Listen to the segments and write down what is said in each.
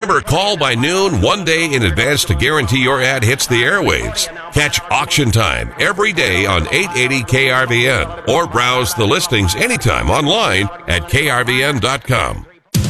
Remember, call by noon one day in advance to guarantee your ad hits the airwaves. Catch Auction Time every day on 880 KRVN or browse the listings anytime online at krvn.com.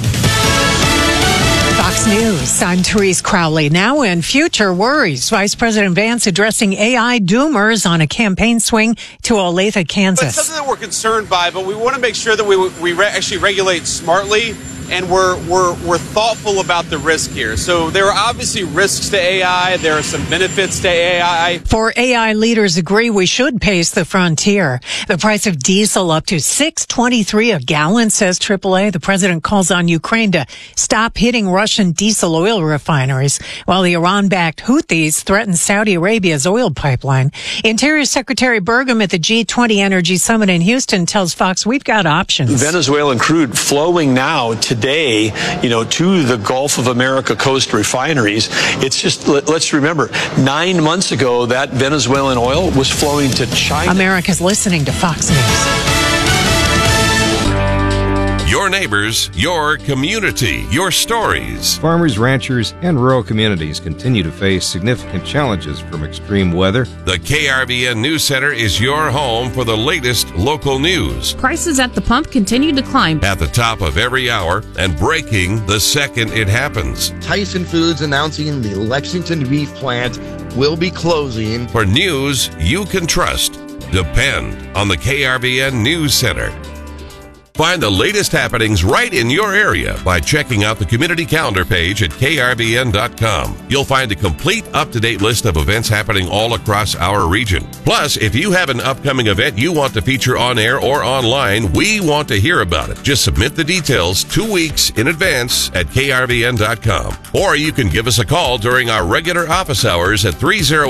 Fox News, I'm Therese Crowley. Now in Future Worries, Vice President Vance addressing AI doomers on a campaign swing to Olathe, Kansas. It's something that we're concerned by, but we want to make sure that we actually regulate smartly, and we're thoughtful about the risk here. So there are obviously risks to AI. There are some benefits to AI. For AI leaders agree we should pace the frontier. The price of diesel up to $6.23 a gallon, says AAA. The president calls on Ukraine to stop hitting Russian diesel oil refineries, while the Iran-backed Houthis threaten Saudi Arabia's oil pipeline. Interior Secretary Burgum at the G20 Energy Summit in Houston tells Fox we've got options. Venezuelan crude flowing now today, to the Gulf of America coast refineries. It's just, let's remember, 9 months ago, that Venezuelan oil was flowing to China. America's listening to Fox News. Your neighbors, your community, your stories. Farmers, ranchers, and rural communities continue to face significant challenges from extreme weather. The KRVN News Center is your home for the latest local news. Prices at the pump continue to climb. At the top of every hour and breaking the second it happens. Tyson Foods announcing the Lexington beef plant will be closing. For news you can trust, depend on the KRVN News Center. Find the latest happenings right in your area by checking out the community calendar page at krvn.com. You'll find a complete up-to-date list of events happening all across our region. Plus, if you have an upcoming event you want to feature on air or online, we want to hear about it. Just submit the details 2 weeks in advance at krvn.com. Or you can give us a call during our regular office hours at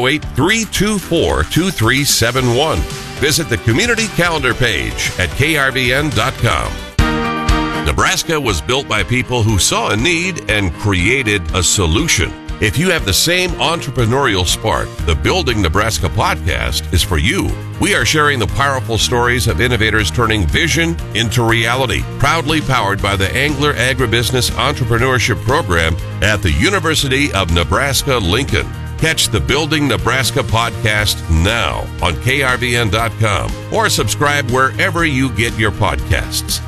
308-324-2371. Visit the community calendar page at krvn.com. Nebraska was built by people who saw a need and created a solution. If you have the same entrepreneurial spark, the Building Nebraska podcast is for you. We are sharing the powerful stories of innovators turning vision into reality. Proudly powered by the Angler Agribusiness Entrepreneurship Program at the University of Nebraska-Lincoln. Catch the Building Nebraska podcast now on krvn.com or subscribe wherever you get your podcasts.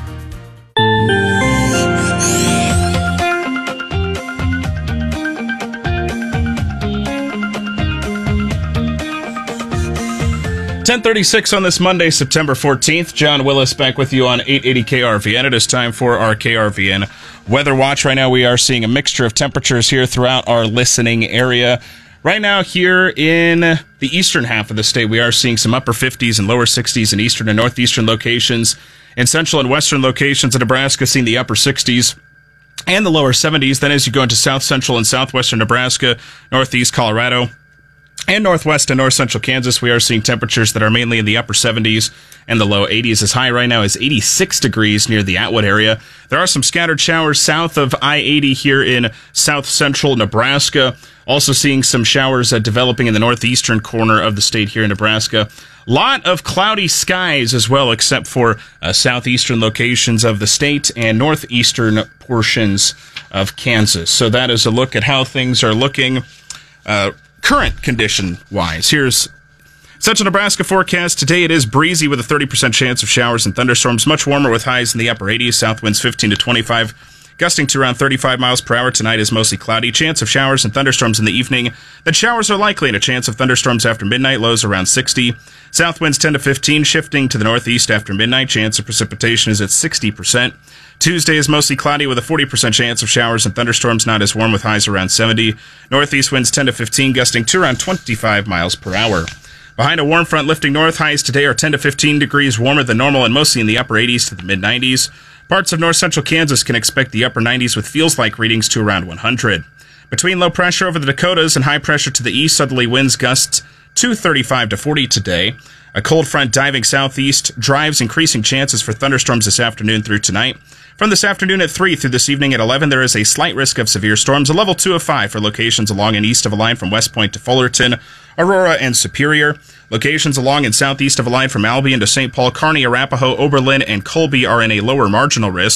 .36 on this Monday, September 14th. John Willis back with you on 880 KRVN. It is time for our KRVN Weather Watch. Right now we are seeing a mixture of temperatures here throughout our listening area. Right now here in the eastern half of the state, we are seeing some upper 50s and lower 60s in eastern and northeastern locations. In central and western locations of Nebraska, seeing the upper 60s and the lower 70s. Then as you go into south central and southwestern Nebraska, northeast Colorado, and northwest and north central Kansas, we are seeing temperatures that are mainly in the upper 70s and the low 80s. As high right now is 86 degrees near the Atwood area. There are some scattered showers south of I-80 here in south central Nebraska. Also seeing some showers developing in the northeastern corner of the state here in Nebraska. Lot of cloudy skies as well, except for southeastern locations of the state and northeastern portions of Kansas. So that is a look at how things are looking current condition-wise. Here's Central Nebraska forecast. Today it is breezy with a 30% chance of showers and thunderstorms. Much warmer with highs in the upper 80s. South winds 15 to 25. Gusting to around 35 miles per hour. Tonight is mostly cloudy. Chance of showers and thunderstorms in the evening. Then showers are likely and a chance of thunderstorms after midnight. Lows around 60. South winds 10 to 15. Shifting to the northeast after midnight. Chance of precipitation is at 60%. Tuesday is mostly cloudy with a 40% chance of showers and thunderstorms. Not as warm with highs around 70. Northeast winds 10 to 15. Gusting to around 25 miles per hour. Behind a warm front lifting north, highs today are 10 to 15 degrees warmer than normal and mostly in the upper 80s to the mid-90s. Parts of north central Kansas can expect the upper 90s with feels-like readings to around 100. Between low pressure over the Dakotas and high pressure to the east, southerly winds gusts to 35 to 40 today. A cold front diving southeast drives increasing chances for thunderstorms this afternoon through tonight. From this afternoon at 3 through this evening at 11, there is a slight risk of severe storms, a level 2 of 5 for locations along and east of a line from West Point to Fullerton, Aurora, and Superior. Locations along and southeast of a line from Albion to St. Paul, Kearney, Arapahoe, Oberlin, and Colby are in a lower marginal risk.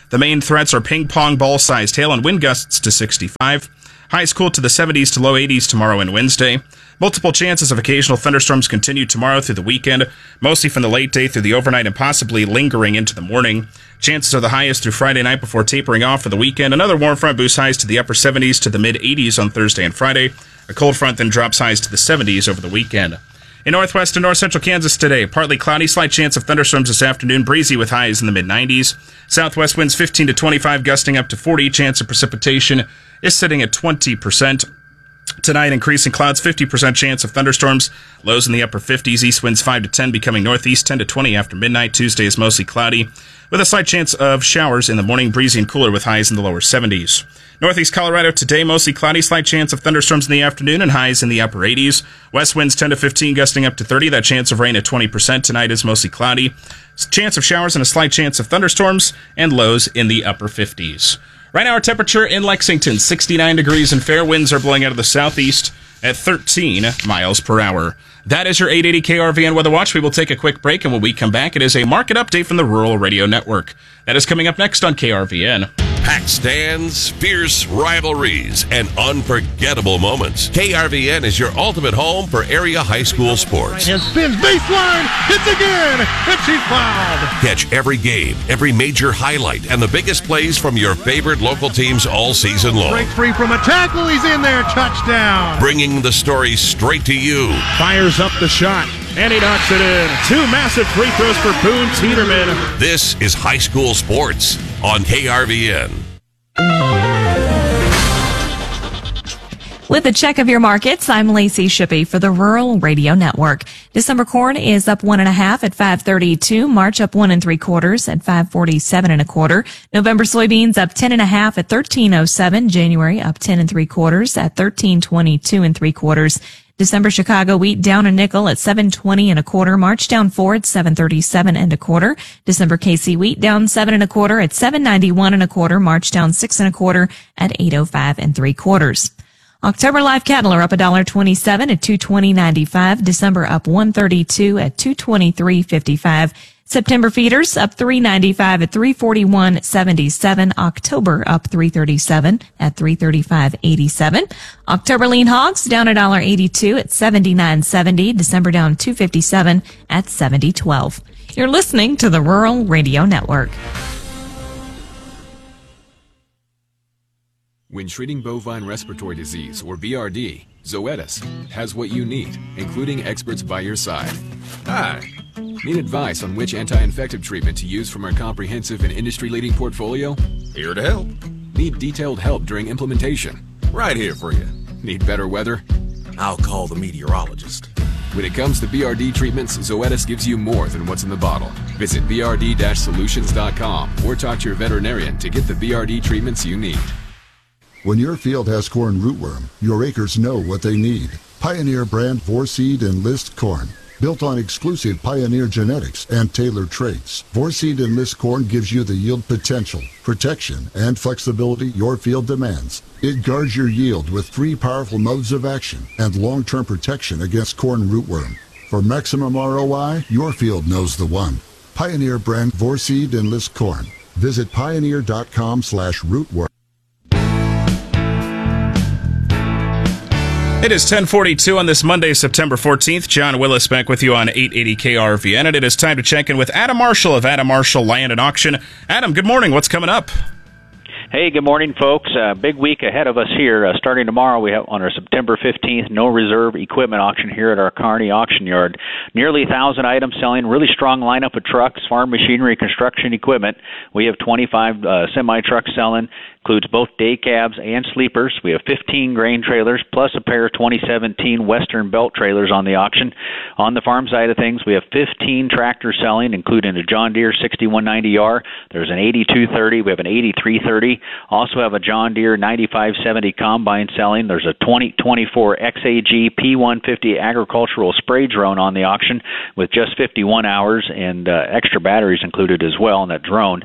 The main threats are ping-pong ball-sized hail and wind gusts to 65. Highs cool to the 70s to low 80s tomorrow and Wednesday. Multiple chances of occasional thunderstorms continue tomorrow through the weekend, mostly from the late day through the overnight and possibly lingering into the morning. Chances are the highest through Friday night before tapering off for the weekend. Another warm front boosts highs to the upper 70s to the mid-80s on Thursday and Friday. A cold front then drops highs to the 70s over the weekend. In northwest and north central Kansas today, partly cloudy, slight chance of thunderstorms this afternoon, breezy with highs in the mid-90s. Southwest winds 15 to 25, gusting up to 40. Chance of precipitation is sitting at 20%. Tonight, increasing clouds, 50% chance of thunderstorms. Lows in the upper 50s. East winds 5 to 10, becoming northeast 10 to 20 after midnight. Tuesday is mostly cloudy, with a slight chance of showers in the morning, breezy and cooler with highs in the lower 70s. Northeast Colorado today, mostly cloudy, slight chance of thunderstorms in the afternoon and highs in the upper 80s. West winds 10 to 15, gusting up to 30. That chance of rain at 20%. Tonight is mostly cloudy. Chance of showers and a slight chance of thunderstorms, and lows in the upper 50s. Right now, our temperature in Lexington, 69 degrees and fair. Winds are blowing out of the southeast at 13 miles per hour. That is your 880 KRVN Weather Watch. We will take a quick break, and when we come back, it is a market update from the Rural Radio Network. That is coming up next on KRVN. Packed stands, fierce rivalries, and unforgettable moments. KRVN is your ultimate home for area high school sports. And spins baseline, hits again, and she's fouled. Catch every game, every major highlight, and the biggest plays from your favorite local teams all season long. Breaks free from a tackle, he's in there, touchdown. Bringing the story straight to you. Fires up the shot, and he knocks it in. 2 massive free throws for Boone Teeterman. This is high school sports on KRVN. With a check of your markets, I'm Lacey Shippey for the Rural Radio Network. December corn is up 1.5 at 5.32. March up 1 3/4 at 5.47 1/4. November soybeans up 10.5 at 13.07. January up 10 3/4 at 13.22 3/4. December Chicago wheat down a nickel at 7.20 1/4. March down 4 at 7.37 1/4. December KC wheat down 7 1/4 at 7.91 1/4. March down 6 1/4 at 8.05 3/4. October live cattle are up $1.27 at 220.95. December up 132 at 223.55. September feeders up $3.95 at 341.77. October up $3.37 at 335.87. October lean hogs down $1.82 at 79.70. December down $2.57 at 70.12. You're listening to the Rural Radio Network. When treating bovine respiratory disease, or BRD, Zoetis has what you need, including experts by your side. Hi. Need advice on which anti-infective treatment to use from our comprehensive and industry-leading portfolio? Here to help. Need detailed help during implementation? Right here for you. Need better weather? I'll call the meteorologist. When it comes to BRD treatments, Zoetis gives you more than what's in the bottle. Visit brd-solutions.com or talk to your veterinarian to get the BRD treatments you need. When your field has corn rootworm, your acres know what they need. Pioneer brand Vorseed Enlist corn. Built on exclusive Pioneer genetics and tailored traits, Vorseed Enlist corn gives you the yield potential, protection, and flexibility your field demands. It guards your yield with 3 powerful modes of action and long-term protection against corn rootworm. For maximum ROI, your field knows the one. Pioneer brand Vorseed Enlist corn. Visit pioneer.com/rootworm. It is 10:42 on this Monday, September 14th. John Willis back with you on 880 KRVN, and it is time to check in with Adam Marshall of Adam Marshall Land and Auction. Adam, good morning. What's coming up? Hey, good morning, folks. Big week ahead of us here. Starting tomorrow, we have on our September 15th no reserve equipment auction here at our Kearney auction yard. Nearly 1,000 items selling. Really strong lineup of trucks, farm machinery, construction equipment. We have 25 semi-trucks selling. Includes both day cabs and sleepers. We have 15 grain trailers plus a pair of 2017 Western Belt trailers on the auction. On the farm side of things, we have 15 tractors selling, including a John Deere 6190R. There's an 8230. We have an 8330. Also have a John Deere 9570 combine selling. There's a 2024 XAG P150 agricultural spray drone on the auction with just 51 hours and extra batteries included as well in that drone.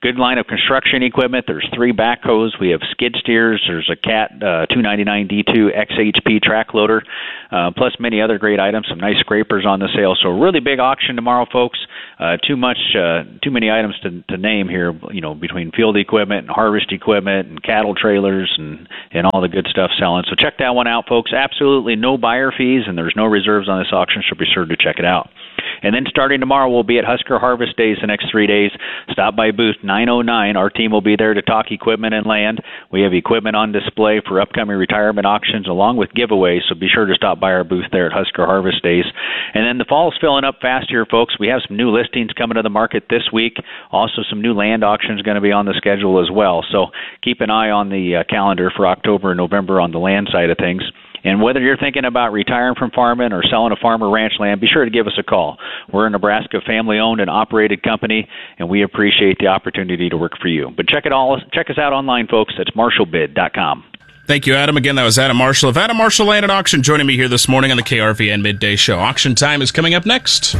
Good line of construction equipment. There's 3 backhoes. We have skid steers. There's a Cat 299 D2 XHP track loader, plus many other great items. Some nice scrapers on the sale. So really big auction tomorrow, folks. Too many items to name here. Between field equipment and harvest equipment and cattle trailers and all the good stuff selling. So check that one out, folks. Absolutely no buyer fees, and there's no reserves on this auction, so be sure to check it out. And then starting tomorrow, we'll be at Husker Harvest Days the next 3 days. Stop by booth 909. Our team will be there to talk equipment and land. We have equipment on display for upcoming retirement auctions along with giveaways, so be sure to stop by our booth there at Husker Harvest Days. And then the fall's filling up fast here, folks. We have some new listings coming to the market this week. Also, some new land auctions going to be on the schedule as well. So keep an eye on the calendar for October and November on the land side of things. And whether you're thinking about retiring from farming or selling a farm or ranch land, be sure to give us a call. We're a Nebraska family-owned and operated company, and we appreciate the opportunity to work for you. But check us out online, folks. That's marshallbid.com. Thank you, Adam. Again, that was Adam Marshall of Adam Marshall Land and Auction joining me here this morning on the KRVN Midday Show. Auction time is coming up next.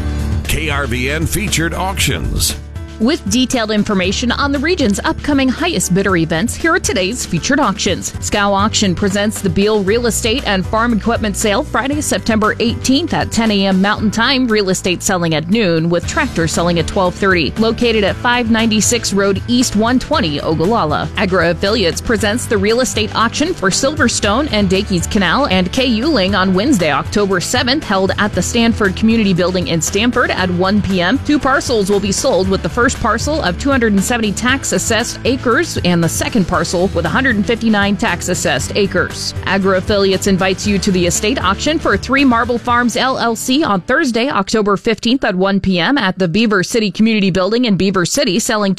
KRVN Featured Auctions. With detailed information on the region's upcoming highest bidder events, here are today's featured auctions. Scow Auction presents the Beal Real Estate and Farm Equipment Sale Friday, September 18th at 10 a.m. Mountain Time. Real estate selling at noon, with tractors selling at 12:30. Located at 596 Road East 120, Ogallala. Agro Affiliates presents the Real Estate Auction for Silverstone and Dakey's Canal and K. Yuling on Wednesday, October 7th, held at the Stanford Community Building in Stamford at 1 p.m. 2 parcels will be sold, with the first parcel of 270 tax-assessed acres and the second parcel with 159 tax-assessed acres. Agro Affiliates invites you to the estate auction for 3 Marble Farms LLC on Thursday, October 15th at 1 p.m. at the Beaver City Community Building in Beaver City, selling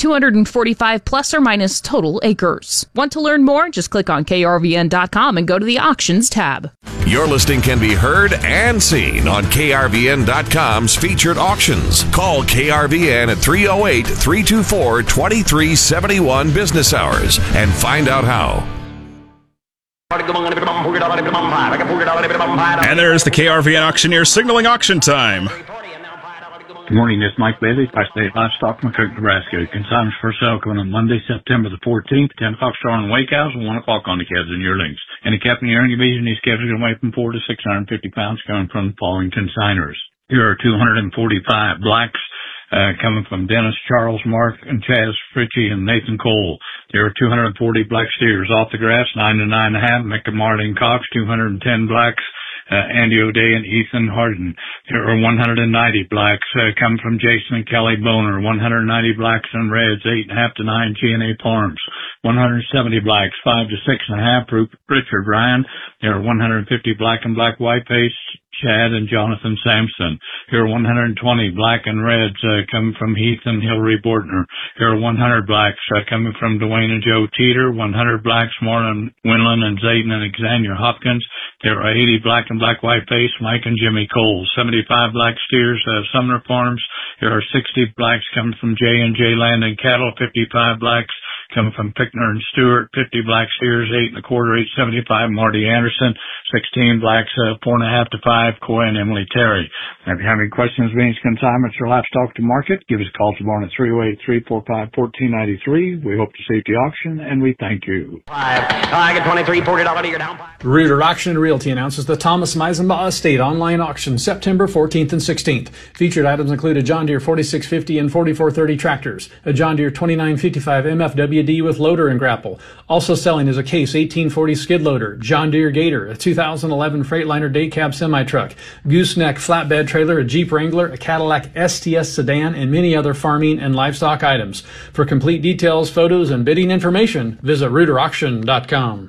245 plus or minus total acres. Want to learn more? Just click on krvn.com and go to the auctions tab. Your listing can be heard and seen on krvn.com's featured auctions. Call KRVN at 308-324-2371 business hours and find out how. And there's the KRVN auctioneer signaling auction time. Good morning, this is Mike Bailey, Tri-State Livestock, McCook, Nebraska. Consignments for sale coming on Monday, September the 14th, 10 o'clock start on the Wake House and 1 o'clock on the calves and yearlings. And the cap in the earning division, these calves are going to weigh from 400 to 650 pounds coming from the following consigners. Here are 245 blacks coming from Dennis, Charles, Mark, and Chaz Fritchie, and Nathan Cole. There are 240 black steers off the grass, 9 to 9.5, Mecca Marlene Cox, 210 blacks, Andy O'Day and Ethan Harden. There are 190 blacks coming from Jason and Kelly Boner, 190 blacks and reds, 8.5 to 9 G&A Farms, 170 blacks, 5 to 6.5 Richard Ryan. There are 150 black and black white face, Chad and Jonathan Sampson. Here are 120 black and reds coming from Heath and Hillary Bortner. Here are 100 blacks coming from Dwayne and Joe Teeter, 100 blacks Marlon Winland and Zayden and Xander Hopkins. There are 80 black and black white face, Mike and Jimmy Cole, 75 black steers, Sumner Farms. There are 60 blacks coming from J&J Land and Cattle, 55 blacks coming from Pickner and Stewart, 50 black steers, 8 1/4, 875 Marty Anderson, 16 blacks, 4.5 to 5 Coy and Emily Terry. If you have any questions about any consignments or livestock to market, give us a call tomorrow at 308-345-1493. We hope to see you at the auction, and we thank you. I get $23, $40 to your down. Reuter Auction and Realty announces the Thomas Meisenbaugh Estate online auction September 14th and 16th. Featured items include a John Deere 4650 and 4430 tractors, a John Deere 2955 MFWD with loader and grapple. Also selling is a Case 1840 skid loader, John Deere Gator, a 2011 Freightliner day cab semi-truck, gooseneck flatbed trailer, a Jeep Wrangler, a Cadillac STS sedan, and many other farming and livestock items. For complete details, photos, and bidding information, visit reuterauction.com.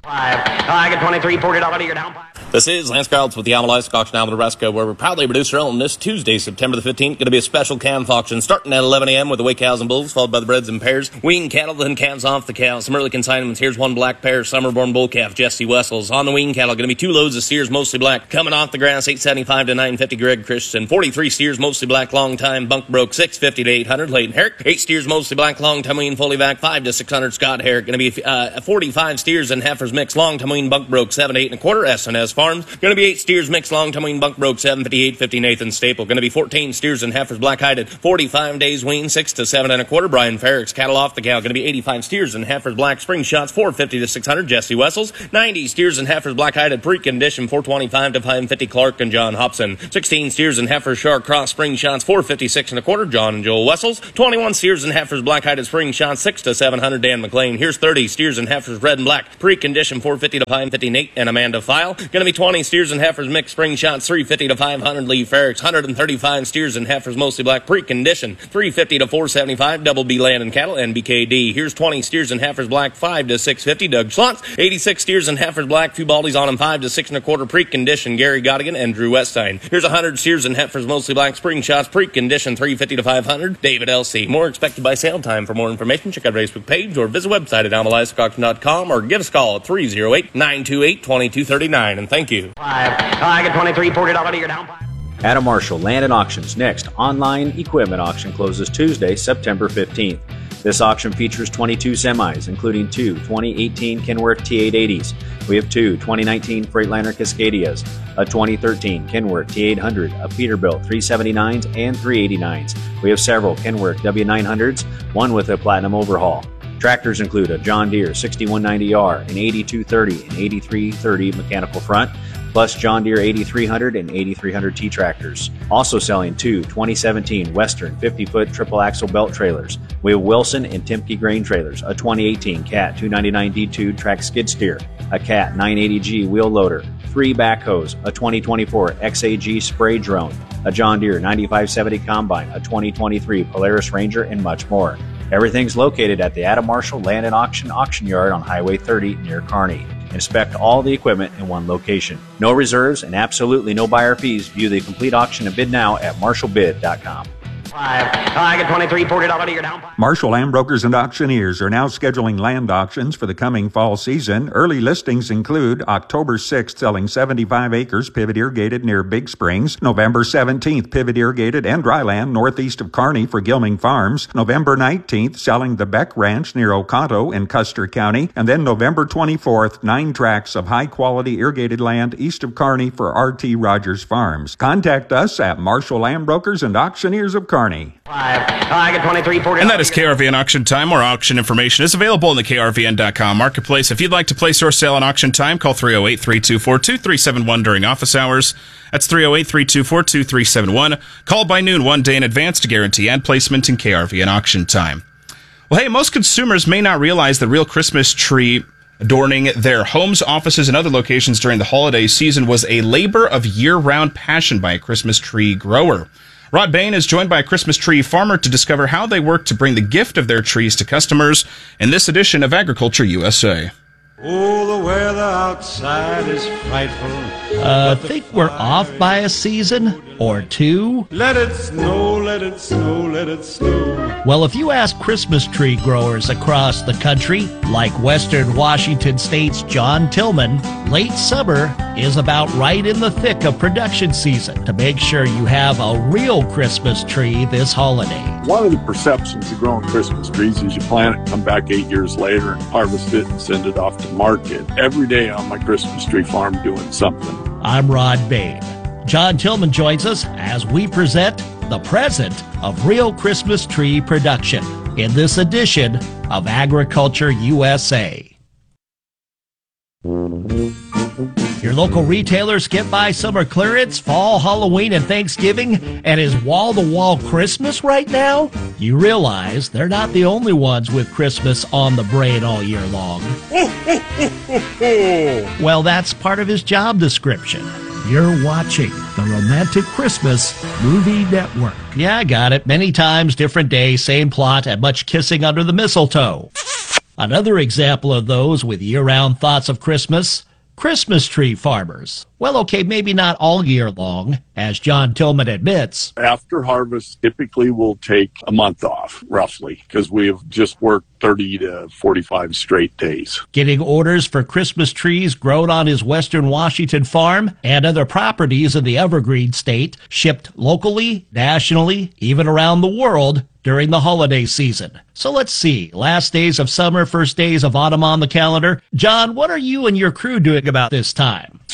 I get $23, $40 to your down. This is Lance Carlton with the Alma Livestock Auction, Alma, Nebraska, where we're proudly producer owned this Tuesday, September the 15th. Going to be a special calf auction starting at 11 a.m. with the Wake Cows and Bulls, followed by the Breds and Pairs. Wean cattle, then calves off the cows. Some early consignments. Here's one black pair, Summerborn bull calf, Jesse Wessels. On the wean cattle, going to be 2 loads of steers, mostly black. Coming off the grass, 875 to 950 Greg Christensen. 43 steers, mostly black, long time. Bunk broke, 650 to 800 Leighton Herrick. 8 steers, mostly black, long time wean, fully back, 5 to 600 Scott Herrick. Going to be 45 steers and heifers mixed, long time wean, bunk broke, 7 to 8 1/4 S&S Farm. Farms. Going to be 8 steers mixed long tummy bunk broke 758.50 Nathan Staple. Going to be 14 steers and heifers black-hided 45 days wean 6 to 7 1/4. Brian Ferrick's cattle off the cow. Going to be 85 steers and heifers black spring shots 450 to 600 Jesse Wessels. 90 steers and heifers black-hided pre-condition 425 to 550 Clark and John Hobson. 16 steers and heifers shark cross spring shots 456 1/4 John and Joel Wessels. 21 steers and heifers black-hided spring shots 6 to 700 Dan McLean. Here's 30 steers and heifers red and black pre-condition 450 to 550 Nate and Amanda File. Going to be 20 steers and heifers mixed spring shots 350 to 500 Lee Ferricks. 135 steers and heifers mostly black pre-condition 350 to 475 Double B Land and Cattle and BKD. Here's 20 steers and heifers black 5 to 650 Doug Schlotz. 86 steers and heifers black, few baldies on them 5 to 6 1/4 pre-condition Gary Godigan and Drew Weststein. Here's 100 steers and heifers mostly black spring shots pre-condition 350 to 500 David LC. More expected by sale time. For more information, check out our Facebook page or visit website at AmaliveLivestockAuction.com or give us a call at 308-928-2239. And thank you. I get 23, $40 to your down. Adam Marshall Land and Auctions next online equipment auction closes Tuesday, September 15th. This auction features 22 semis, including 2 2018 Kenworth T880s. We have 2 2019 Freightliner Cascadias, a 2013 Kenworth T800, a Peterbilt 379s and 389s. We have several Kenworth W900s, one with a platinum overhaul. Tractors include a John Deere 6190R, an 8230 and 8330 mechanical front, plus John Deere 8300 and 8300T tractors. Also selling 2 2017 Western 50-foot triple axle belt trailers. We have Wilson and Timke grain trailers, a 2018 Cat 299D2 track skid steer, a Cat 980G wheel loader, 3 backhoes, a 2024 XAG spray drone, a John Deere 9570 combine, a 2023 Polaris Ranger, and much more. Everything's located at the Adam Marshall Land and Auction Yard on Highway 30 near Kearney. Inspect all the equipment in one location. No reserves and absolutely no buyer fees. View the complete auction and bid now at marshallbid.com. I get 23, $40 to your down. Marshall Land Brokers and Auctioneers are now scheduling land auctions for the coming fall season. Early listings include October 6th selling 75 acres pivot irrigated near Big Springs, November 17th pivot irrigated and dry land northeast of Kearney for Gilming Farms, November 19th selling the Beck Ranch near Oconto in Custer County, and then November 24th 9 tracts of high quality irrigated land east of Kearney for R.T. Rogers Farms. Contact us at Marshall Land Brokers and Auctioneers of Kearney. I get 23, $40. And that is KRVN Auction Time. More auction information is available in the KRVN.com marketplace. If you'd like to place your sale on Auction Time, call 308-324-2371 during office hours. That's 308-324-2371. Call by noon 1 day in advance to guarantee ad placement in KRVN Auction Time. Well, hey, most consumers may not realize the real Christmas tree adorning their homes, offices, and other locations during the holiday season was a labor of year-round passion by a Christmas tree grower. Rod Bain is joined by a Christmas tree farmer to discover how they work to bring the gift of their trees to customers in this edition of Agriculture USA. Oh, the weather outside is frightful. Think we're off by a season or two? Let it snow, let it snow, let it snow. Well, if you ask Christmas tree growers across the country, like Western Washington State's John Tillman, late summer is about right in the thick of production season to make sure you have a real Christmas tree this holiday. One of the perceptions of growing Christmas trees is you plant it, come back 8 years later and harvest it and send it off to market. Every day on my Christmas tree farm doing something. I'm Rod Bain. John Tillman joins us as we present the present of real Christmas tree production in this edition of Agriculture USA. Your local retailers get by summer clearance, fall, Halloween, and Thanksgiving, and is wall-to-wall Christmas right now? You realize they're not the only ones with Christmas on the brain all year long. Well, that's part of his job description. You're watching the Romantic Christmas Movie Network. Yeah, I got it. Many times, different day, same plot, and much kissing under the mistletoe. Another example of those with year-round thoughts of Christmas, Christmas tree farmers. Well, okay, maybe not all year long, as John Tillman admits. After harvest, typically we'll take a month off, roughly, because we have just worked 30 to 45 straight days. Getting orders for Christmas trees grown on his Western Washington farm and other properties in the Evergreen State, shipped locally, nationally, even around the world during the holiday season. So let's see, last days of summer, first days of autumn on the calendar. John, what are you and your crew doing about this time?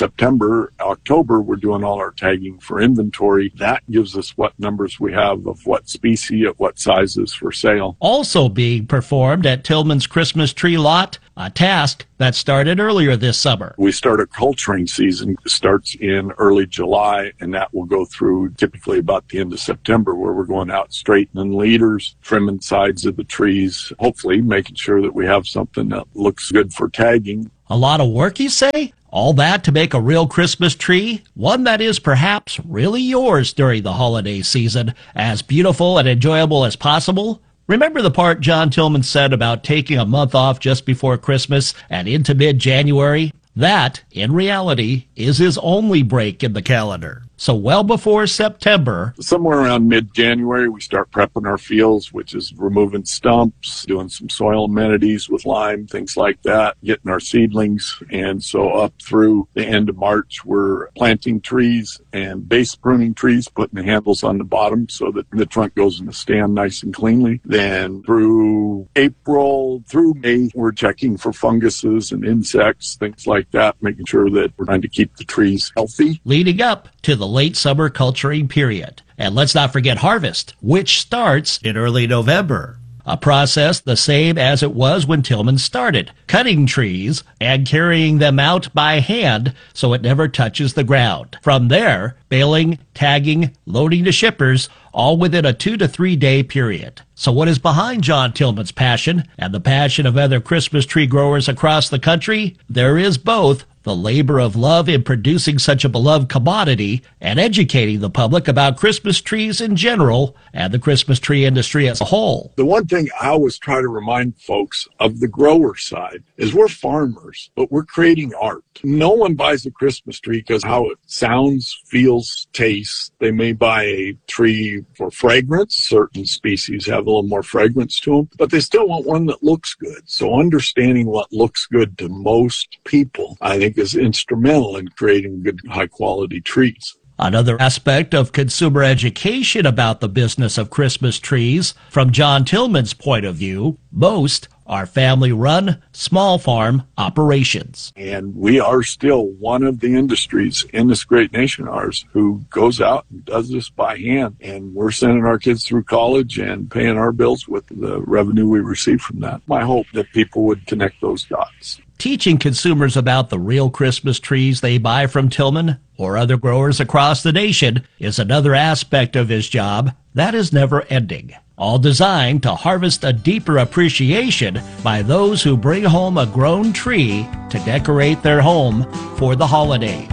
September, October, we're doing all our tagging for inventory. That gives us what numbers we have of what species at what sizes for sale. Also being performed at Tillman's Christmas tree lot, a task that started earlier this summer. We start a culturing season. It starts in early July, and that will go through typically about the end of September, where we're going out straightening leaders, trimming sides of the trees, hopefully making sure that we have something that looks good for tagging. A lot of work, you say? All that to make a real Christmas tree, one that is perhaps really yours during the holiday season, as beautiful and enjoyable as possible? Remember the part John Tillman said about taking a month off just before Christmas and into mid-January? That, in reality, is his only break in the calendar. So well before September, somewhere around mid-January, we start prepping our fields, which is removing stumps, doing some soil amenities with lime, things like that, getting our seedlings. And so up through the end of March, we're planting trees and base pruning trees, putting the handles on the bottom so that the trunk goes in the stand nice and cleanly. Then through April, through May, we're checking for funguses and insects, things like that, making sure that we're trying to keep the trees healthy. Leading up to the late summer culturing period. And let's not forget harvest, which starts in early November. A process the same as it was when Tillman started, cutting trees and carrying them out by hand so it never touches the ground. From there, baling, tagging, loading to shippers, all within a 2 to 3 day period. So what is behind John Tillman's passion and the passion of other Christmas tree growers across the country? There is both the labor of love in producing such a beloved commodity and educating the public about Christmas trees in general and the Christmas tree industry as a whole. The one thing I always try to remind folks of the grower side is we're farmers, but we're creating art. No one buys a Christmas tree because how it sounds, feels, tastes. They may buy a tree for fragrance. Certain species have a little more fragrance to them, but they still want one that looks good. So understanding what looks good to most people, I think, is instrumental in creating good, high-quality trees. Another aspect of consumer education about the business of Christmas trees, from John Tillman's point of view, most are family-run, small farm operations. And we are still one of the industries in this great nation, ours, who goes out and does this by hand. And we're sending our kids through college and paying our bills with the revenue we receive from that. My hope that people would connect those dots. Teaching consumers about the real Christmas trees they buy from Tillman or other growers across the nation is another aspect of his job that is never ending. All designed to harvest a deeper appreciation by those who bring home a grown tree to decorate their home for the holidays.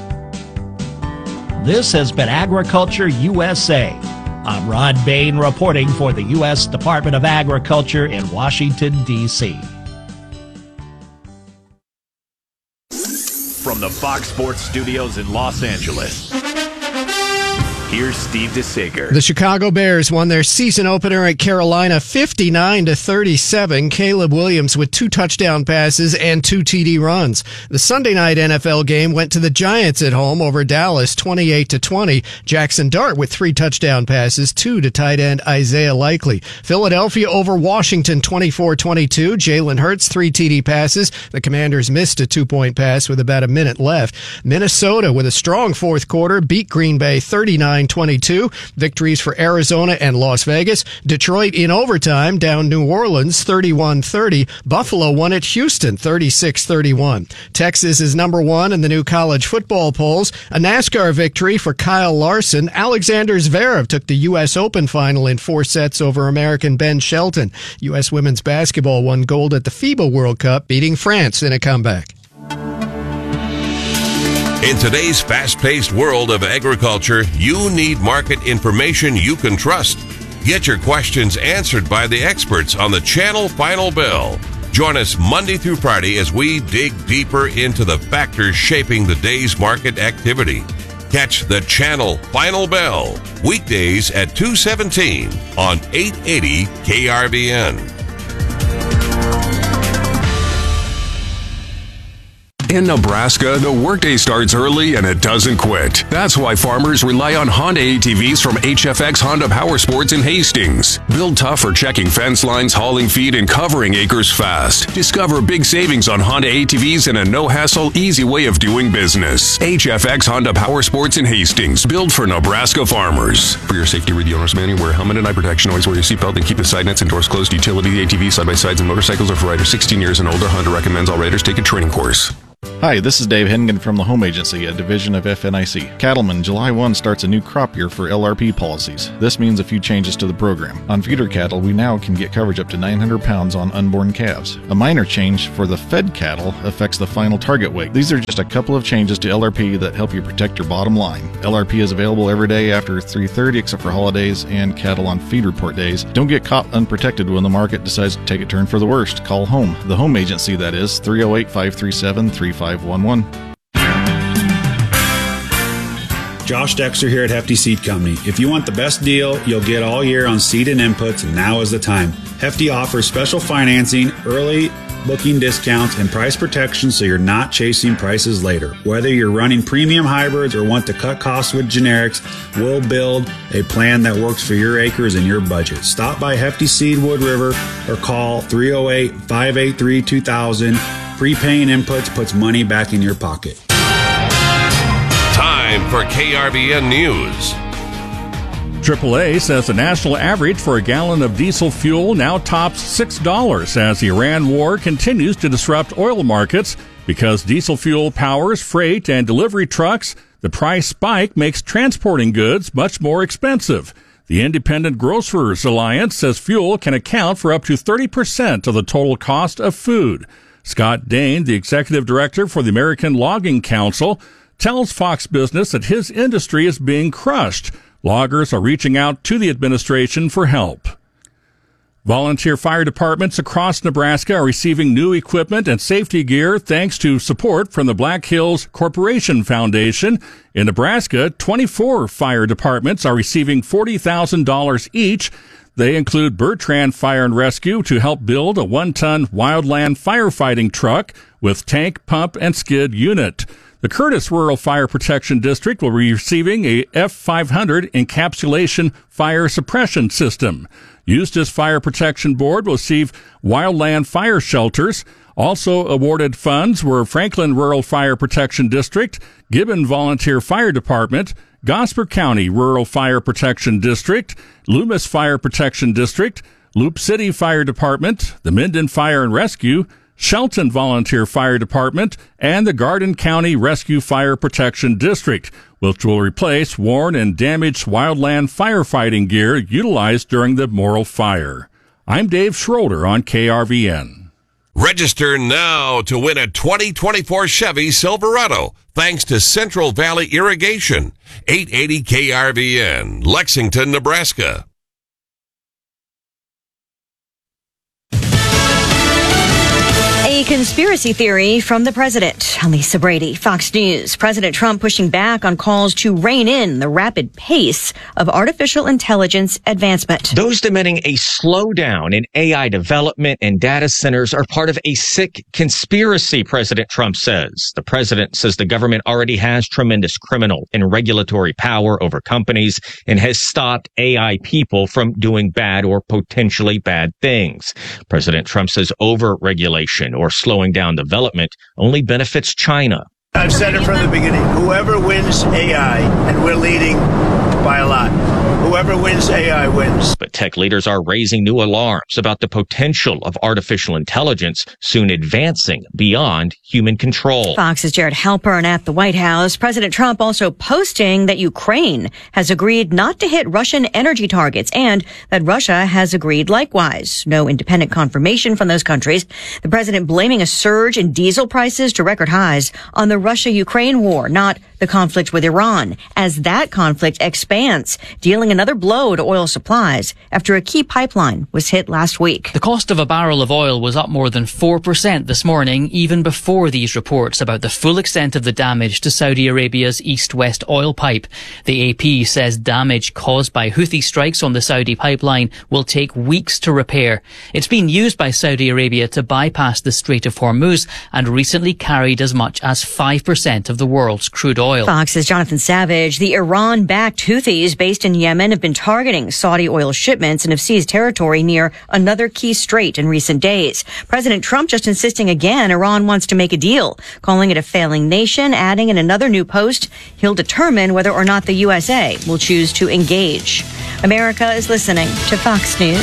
This has been Agriculture USA. I'm Rod Bain reporting for the U.S. Department of Agriculture in Washington, D.C. From the Fox Sports Studios in Los Angeles, here's Steve DeSager. The Chicago Bears won their season opener at Carolina 59-37. Caleb Williams with 2 touchdown passes and 2 TD runs. The Sunday night NFL game went to the Giants at home over Dallas 28-20. Jackson Dart with 3 touchdown passes, 2 to tight end Isaiah Likely. Philadelphia over Washington 24-22. Jalen Hurts 3 TD passes. The Commanders missed a 2-point pass with about a minute left. Minnesota with a strong fourth quarter beat Green Bay 39-22. Victories for Arizona and Las Vegas. Detroit in overtime down New Orleans 31-30. Buffalo won at Houston 36-31. Texas is number 1 in the new college football polls. A NASCAR victory for Kyle Larson. Alexander Zverev took the U.S. Open final in 4 sets over American Ben Shelton. U.S. women's basketball won gold at the FIBA World Cup, beating France in a comeback. In today's fast-paced world of agriculture, you need market information you can trust. Get your questions answered by the experts on the Channel Final Bell. Join us Monday through Friday as we dig deeper into the factors shaping the day's market activity. Catch the Channel Final Bell weekdays at 2:17 on 880 KRVN. In Nebraska, the workday starts early and it doesn't quit. That's why farmers rely on Honda ATVs from HFX Honda Power Sports in Hastings. Built tough for checking fence lines, hauling feed, and covering acres fast. Discover big savings on Honda ATVs and a no-hassle, easy way of doing business. HFX Honda Power Sports in Hastings, built for Nebraska farmers. For your safety, read the owner's manual. Wear a helmet and eye protection. Always wear your seatbelt and keep the side nets and doors closed. Utility, ATV, side-by-sides, and motorcycles are for riders 16 years and older. Honda recommends all riders take a training course. Hi, this is Dave Hennigan from the Home Agency, a division of FNIC. Cattlemen, July 1 starts a new crop year for LRP policies. This means a few changes to the program. On feeder cattle, we now can get coverage up to 900 pounds on unborn calves. A minor change for the fed cattle affects the final target weight. These are just a couple of changes to LRP that help you protect your bottom line. LRP is available every day after 3:30 except for holidays and cattle on feed report days. Don't get caught unprotected when the market decides to take a turn for the worst. Call home. The Home Agency, that is, 308-537-3511. Josh Dexter here at Hefty Seed Company. If you want the best deal you'll get all year on seed and inputs, now is the time. Hefty offers special financing, early booking discounts, and price protection so you're not chasing prices later. Whether you're running premium hybrids or want to cut costs with generics, we'll build a plan that works for your acres and your budget. Stop by Hefty Seed Wood River or call 308-583-2000. Prepaying inputs puts money back in your pocket. Time for KRVN News. AAA says the national average for a gallon of diesel fuel now tops $6 as the Iran war continues to disrupt oil markets. Because diesel fuel powers freight and delivery trucks, the price spike makes transporting goods much more expensive. The Independent Grocers Alliance says fuel can account for up to 30% of the total cost of food. Scott Dane, the executive director for the American Logging Council, tells Fox Business that his industry is being crushed. Loggers are reaching out to the administration for help. Volunteer fire departments across Nebraska are receiving new equipment and safety gear thanks to support from the Black Hills Corporation Foundation. In Nebraska, 24 fire departments are receiving $40,000 each. They include Bertrand Fire and Rescue to help build a 1-ton wildland firefighting truck with tank, pump, and skid unit. The Curtis Rural Fire Protection District will be receiving a F500 encapsulation fire suppression system. Eustis Fire Protection Board will receive wildland fire shelters. Also awarded funds were Franklin Rural Fire Protection District, Gibbon Volunteer Fire Department, Gosper County Rural Fire Protection District, Loomis Fire Protection District, Loop City Fire Department, the Minden Fire and Rescue, Shelton Volunteer Fire Department, and the Garden County Rescue Fire Protection District, which will replace worn and damaged wildland firefighting gear utilized during the Morrill Fire. I'm Dave Schroeder on KRVN. Register now to win a 2024 Chevy Silverado, thanks to Central Valley Irrigation. 880 KRVN, Lexington, Nebraska. A conspiracy theory from the president. Lisa Brady, Fox News. President Trump pushing back on calls to rein in the rapid pace of artificial intelligence advancement. Those demanding a slowdown in AI development and data centers are part of a sick conspiracy, President Trump says. The president says the government already has tremendous criminal and regulatory power over companies and has stopped AI people from doing bad or potentially bad things. President Trump says over-regulation or slowing down development only benefits China. I've said it from the beginning. Whoever wins AI, and we're leading by a lot, whoever wins AI wins. But tech leaders are raising new alarms about the potential of artificial intelligence soon advancing beyond human control. Fox's Jared Halpern at the White House. President Trump also posting that Ukraine has agreed not to hit Russian energy targets and that Russia has agreed likewise. No independent confirmation from those countries. The president blaming a surge in diesel prices to record highs on the Russia-Ukraine war, not the conflict with Iran, as that conflict expands expands, dealing another blow to oil supplies after a key pipeline was hit last week. The cost of a barrel of oil was up more than 4% this morning, even before these reports about the full extent of the damage to Saudi Arabia's east-west oil pipe. The AP says damage caused by Houthi strikes on the Saudi pipeline will take weeks to repair. It's been used by Saudi Arabia to bypass the Strait of Hormuz and recently carried as much as 5% of the world's crude oil. Fox's Jonathan Savage. The Iran-backed Houthis based in Yemen have been targeting Saudi oil shipments and have seized territory near another key strait in recent days. President Trump just insisting again Iran wants to make a deal, calling it a failing nation, adding in another new post, he'll determine whether or not the USA will choose to engage. America is listening to Fox News.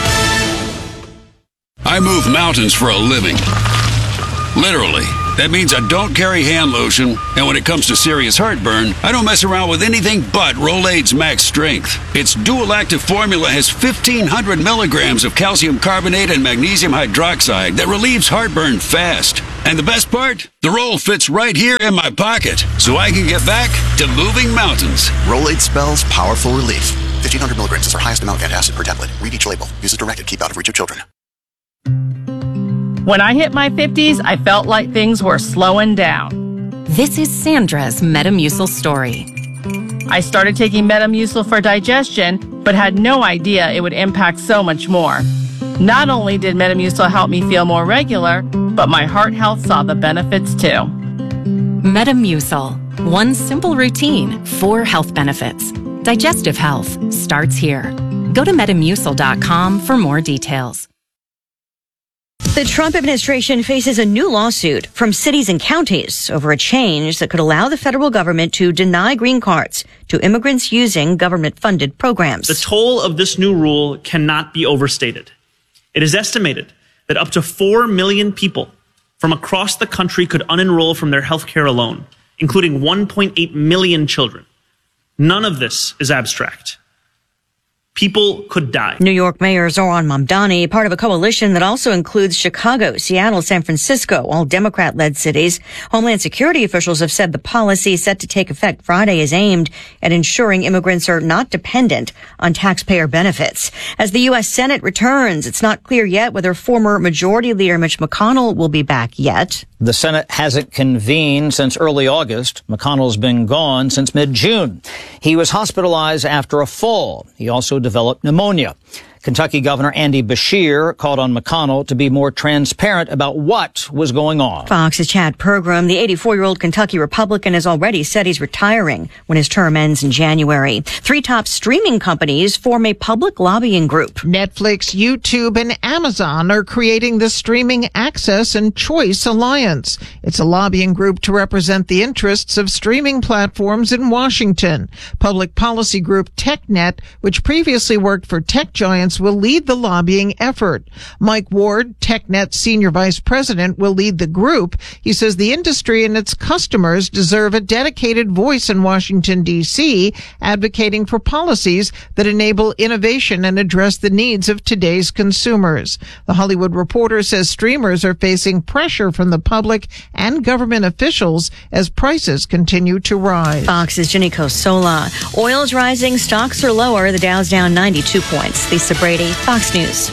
I move mountains for a living. Literally. That means I don't carry hand lotion, and when it comes to serious heartburn, I don't mess around with anything but Rolaids Max Strength. Its dual-active formula has 1,500 milligrams of calcium carbonate and magnesium hydroxide that relieves heartburn fast. And the best part? The roll fits right here in my pocket, so I can get back to moving mountains. Rolaids spells powerful relief. 1,500 milligrams is our highest amount of antacid per tablet. Read each label. Use as directed. Keep out of reach of children. When I hit my 50s, I felt like things were slowing down. This is Sandra's Metamucil story. I started taking Metamucil for digestion, but had no idea it would impact so much more. Not only did Metamucil help me feel more regular, but my heart health saw the benefits too. Metamucil. One simple routine, 4 health benefits. Digestive health starts here. Go to Metamucil.com for more details. The Trump administration faces a new lawsuit from cities and counties over a change that could allow the federal government to deny green cards to immigrants using government-funded programs. The toll of this new rule cannot be overstated. It is estimated that up to 4 million people from across the country could unenroll from their health care alone, including 1.8 million children. None of this is abstract. People could die. New York Mayor Zohran Mamdani, part of a coalition that also includes Chicago, Seattle, San Francisco, all Democrat-led cities. Homeland Security officials have said the policy set to take effect Friday is aimed at ensuring immigrants are not dependent on taxpayer benefits. As the U.S. Senate returns, it's not clear yet whether former Majority Leader Mitch McConnell will be back yet. The Senate hasn't convened since early August. McConnell's been gone since mid-June. He was hospitalized after a fall. He also developed pneumonia. Kentucky Governor Andy Beshear called on McConnell to be more transparent about what was going on. Fox's Chad Pergram, the 84-year-old Kentucky Republican, has already said he's retiring when his term ends in January. 3 top streaming companies form a public lobbying group. Netflix, YouTube, and Amazon are creating the Streaming Access and Choice Alliance. It's a lobbying group to represent the interests of streaming platforms in Washington. Public policy group TechNet, which previously worked for tech giants, will lead the lobbying effort. Mike Ward, TechNet Senior Vice President, will lead the group. He says the industry and its customers deserve a dedicated voice in Washington, D.C., advocating for policies that enable innovation and address the needs of today's consumers. The Hollywood Reporter says streamers are facing pressure from the public and government officials as prices continue to rise. Fox's Ginny Cosola. Oil's rising, stocks are lower. The Dow's down 92 points. Lisa Brady, Fox News.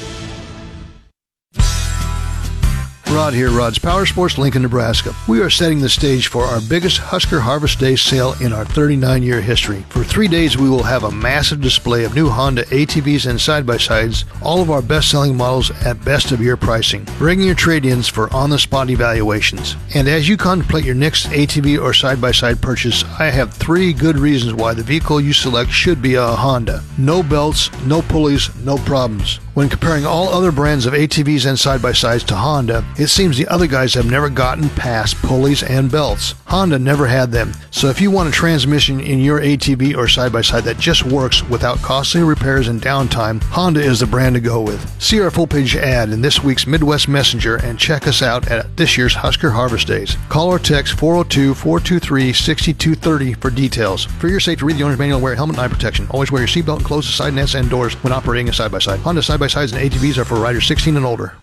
Rod here, Rod's Power Sports, Lincoln, Nebraska. We are setting the stage for our biggest Husker Harvest Day sale in our 39-year history. For 3 days, we will have a massive display of new Honda ATVs and side-by-sides, all of our best-selling models at best-of-year pricing. Bring your trade-ins for on-the-spot evaluations. And as you contemplate your next ATV or side-by-side purchase, I have 3 good reasons why the vehicle you select should be a Honda. No belts, no pulleys, no problems. When comparing all other brands of ATVs and side-by-sides to Honda, it seems the other guys have never gotten past pulleys and belts. Honda never had them. So if you want a transmission in your ATV or side-by-side that just works without costly repairs and downtime, Honda is the brand to go with. See our full-page ad in this week's Midwest Messenger and check us out at this year's Husker Harvest Days. Call or text 402-423-6230 for details. For your safety, read the owner's manual and wear helmet and eye protection. Always wear your seatbelt and close the side nets and doors when operating a side-by-side. Honda side-by-sides and ATVs are for riders 16 and older.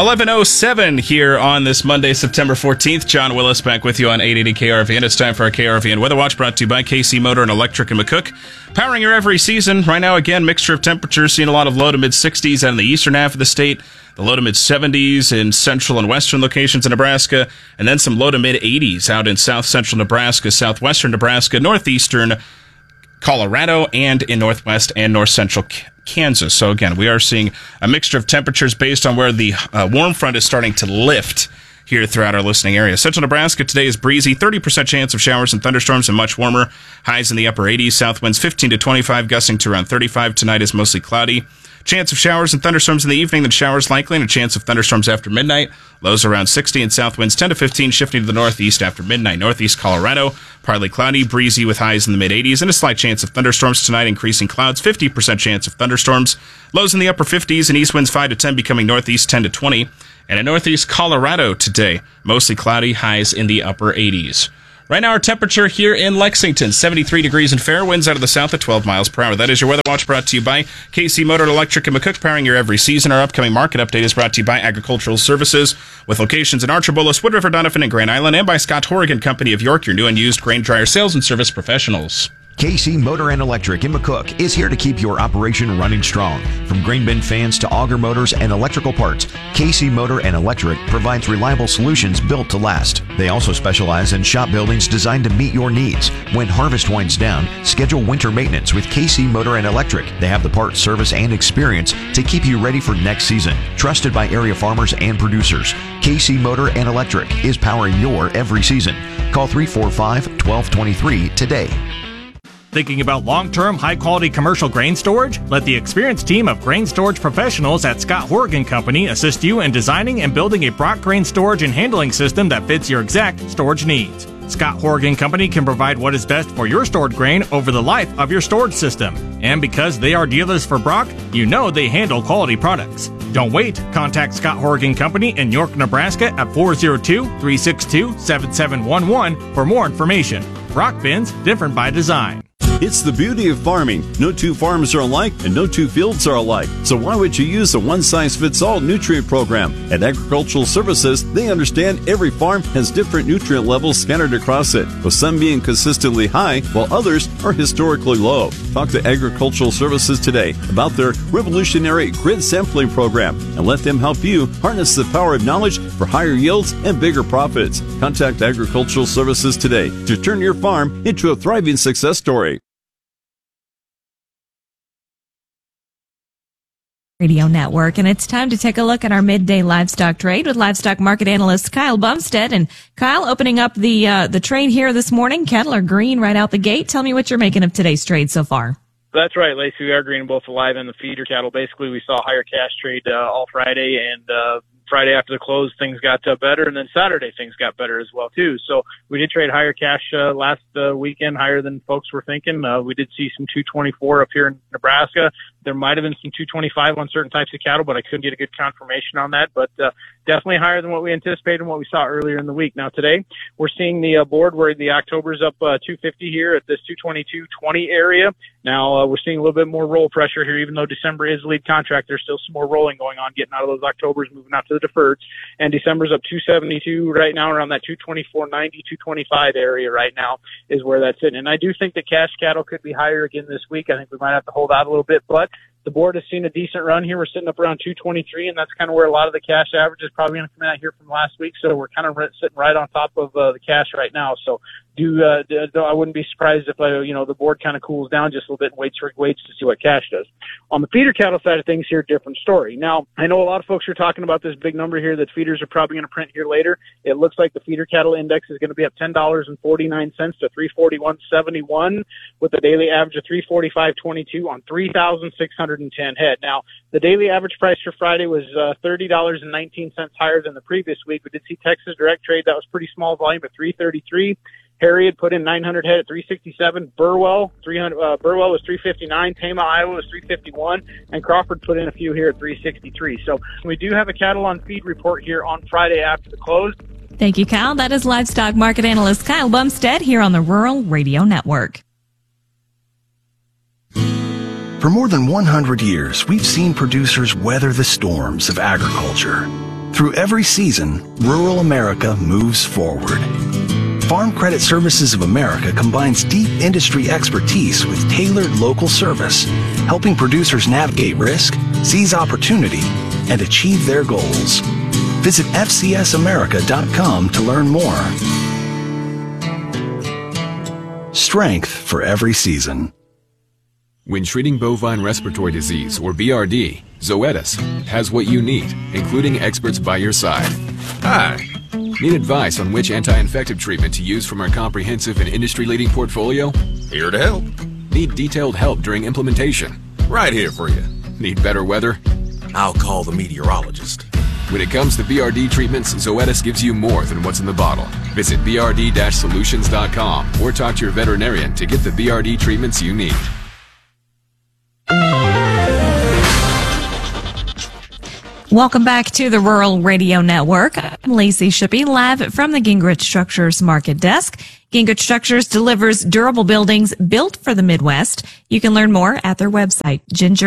11:07 here on this Monday, September 14th. John Willis back with you on 880 KRVN. It's time for our KRVN Weather Watch, brought to you by KC Motor and Electric in McCook. Powering your every season. Right now, again, mixture of temperatures, seeing a lot of low to mid-60s out in the eastern half of the state, the low to mid-70s in central and western locations in Nebraska, and then some low to mid-80s out in south central Nebraska, southwestern Nebraska, northeastern Colorado, and in northwest and north central Kansas. So again, we are seeing a mixture of temperatures based on where the warm front is starting to lift here throughout our listening area. Central Nebraska today is breezy, 30% chance of showers and thunderstorms, and much warmer. Highs in the upper 80s, south winds 15 to 25, gusting to around 35. Tonight is mostly cloudy. Chance of showers and thunderstorms in the evening, then showers likely, and a chance of thunderstorms after midnight. Lows around 60, and south winds 10 to 15, shifting to the northeast after midnight. Northeast Colorado, partly cloudy, breezy with highs in the mid-80s, and a slight chance of thunderstorms tonight. Increasing clouds, 50% chance of thunderstorms. Lows in the upper 50s, and east winds 5 to 10, becoming northeast 10 to 20. And in northeast Colorado today, mostly cloudy, highs in the upper 80s. Right now, our temperature here in Lexington, 73 degrees and fair, winds out of the south at 12 miles per hour. That is your Weather Watch, brought to you by KC Motor and Electric in McCook, powering your every season. Our upcoming market update is brought to you by Agricultural Services, with locations in Archbold, Wood River, Donovan, and Grand Island, and by Scott Horrigan Company of York, your new and used grain dryer sales and service professionals. KC Motor and Electric in McCook is here to keep your operation running strong. From grain bin fans to auger motors and electrical parts, KC Motor and Electric provides reliable solutions built to last. They also specialize in shop buildings designed to meet your needs. When harvest winds down, schedule winter maintenance with KC Motor and Electric. They have the parts, service, and experience to keep you ready for next season. Trusted by area farmers and producers, KC Motor and Electric is powering your every season. Call 345-1223 today. Thinking about long-term, high-quality commercial grain storage? Let the experienced team of grain storage professionals at Scott Horrigan Company assist you in designing and building a Brock grain storage and handling system that fits your exact storage needs. Scott Horrigan Company can provide what is best for your stored grain over the life of your storage system. And because they are dealers for Brock, you know they handle quality products. Don't wait. Contact Scott Horrigan Company in York, Nebraska at 402-362-7711 for more information. Brock bins, different by design. It's the beauty of farming. No two farms are alike and no two fields are alike. So why would you use a one-size-fits-all nutrient program? At Agricultural Services, they understand every farm has different nutrient levels scattered across it, with some being consistently high while others are historically low. Talk to Agricultural Services today about their revolutionary grid sampling program and let them help you harness the power of knowledge for higher yields and bigger profits. Contact Agricultural Services today to turn your farm into a thriving success story. Radio Network, and it's time to take a look at our midday livestock trade with livestock market analyst Kyle Bumstead. And Kyle, opening up the trade here this morning, cattle are green right out the gate. Tell me what you're making of today's trade so far. That's right, Lacey. We are green both the live and the feeder cattle. Basically, we saw higher cash trade all Friday, and Friday after the close, things got better, and then Saturday things got better as well too. So we did trade higher cash last weekend, higher than folks were thinking. We did see some 224 up here in Nebraska. There might have been some 225 on certain types of cattle, but I couldn't get a good confirmation on that. But definitely higher than what we anticipated and what we saw earlier in the week. Now today, we're seeing the board where the October's up 250 here at this 222.20 area. Now we're seeing a little bit more roll pressure here, even though December is the lead contract. There's still some more rolling going on, getting out of those Octobers, moving out to the deferreds. And December's up 272 right now, around that 224.90, 225 area right now is where that's sitting. And I do think the cash cattle could be higher again this week. I think we might have to hold out a little bit, but the board has seen a decent run here. We're sitting up around 223, and that's kind of where a lot of the cash average is probably going to come out here from last week. So we're kind of sitting right on top of the cash right now. So I wouldn't be surprised if the board kind of cools down just a little bit and waits to see what cash does. On the feeder cattle side of things here, different story. Now, I know a lot of folks are talking about this big number here that feeders are probably going to print here later. It looks like the feeder cattle index is going to be up $10.49 to 341.71 with a daily average of 345.22 on 3,610 head. Now, the daily average price for Friday was $30.19 higher than the previous week. We did see Texas direct trade. That was pretty small volume at 333. Harriet put in 900 head at 367. Burwell was 359. Tama, Iowa was 351. And Crawford put in a few here at 363. So we do have a cattle on feed report here on Friday after the close. Thank you, Kyle. That is livestock market analyst Kyle Bumstead here on the Rural Radio Network. For more than 100 years, we've seen producers weather the storms of agriculture. Through every season, rural America moves forward. Farm Credit Services of America combines deep industry expertise with tailored local service, helping producers navigate risk, seize opportunity, and achieve their goals. Visit fcsamerica.com to learn more. Strength for every season. When treating bovine respiratory disease, or BRD, Zoetis has what you need, including experts by your side. Hi! Need advice on which anti-infective treatment to use from our comprehensive and industry-leading portfolio? Here to help. Need detailed help during implementation? Right here for you. Need better weather? I'll call the meteorologist. When it comes to BRD treatments, Zoetis gives you more than what's in the bottle. Visit brd-solutions.com or talk to your veterinarian to get the BRD treatments you need. Welcome back to the Rural Radio Network. I'm Lacey Shippey, live from the Gingrich Structures Market Desk. Gingrich Structures delivers durable buildings built for the Midwest. You can learn more at their website,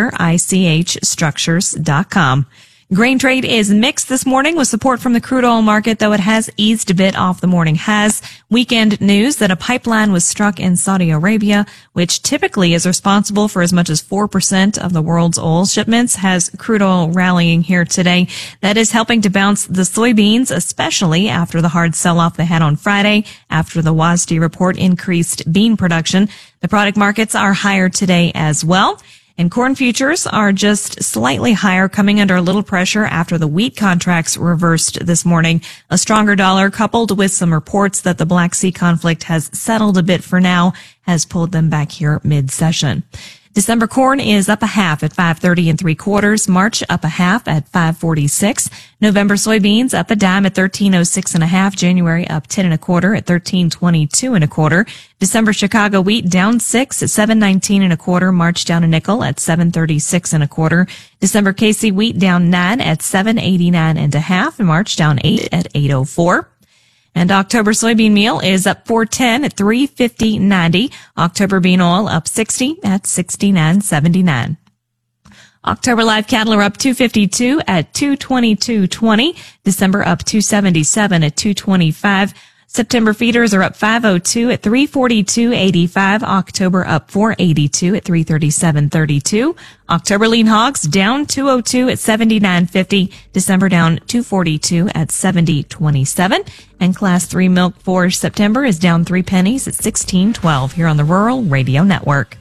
gingerichstructures.com. Grain trade is mixed this morning with support from the crude oil market, though it has eased a bit off the morning highs. Weekend news that a pipeline was struck in Saudi Arabia, which typically is responsible for as much as 4% of the world's oil shipments, has crude oil rallying here today. That is helping to bounce the soybeans, especially after the hard sell-off they had on Friday after the WASDE report increased bean production. The product markets are higher today as well. And corn futures are just slightly higher, coming under a little pressure after the wheat contracts reversed this morning. A stronger dollar coupled with some reports that the Black Sea conflict has settled a bit for now has pulled them back here mid-session. December corn is up a half at 5.30 3/4. March up a half at 5.46. November soybeans up a dime at 13.06 1/2. January up 10 1/4 at 13.22 1/4. December Chicago wheat down 6 at 7.19 1/4. March down a nickel at 7.36 1/4. December KC wheat down 9 at 7.89 1/2. March down 8 at 8.04. And October soybean meal is up 4.10 at 3.50.90. October bean oil up 60 at 69.79. October live cattle are up 252 at 222.20. December up 277 at 225. September feeders are up 502 at 342.85. October up 482 at 337.32. October lean hogs down 202 at 79.50. December down 242 at 70.27. And class 3 milk for September is down 3 pennies at 16.12 here on the Rural Radio Network.